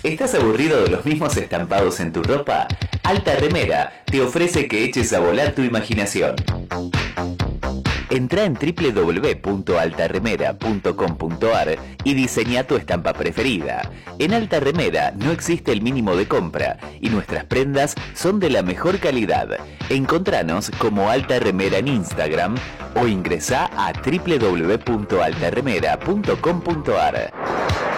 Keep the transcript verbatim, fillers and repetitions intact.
¿Estás aburrido de los mismos estampados en tu ropa? Alta Remera te ofrece que eches a volar tu imaginación. Entrá en doble u doble u doble u punto alta remera punto com punto a r y diseña tu estampa preferida. En Alta Remera no existe el mínimo de compra y nuestras prendas son de la mejor calidad. Encontranos como Alta Remera en Instagram o ingresá a doble u doble u doble u punto alta remera punto com punto a r.